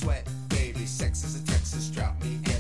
sweat, baby. Sex is a Texas, drop me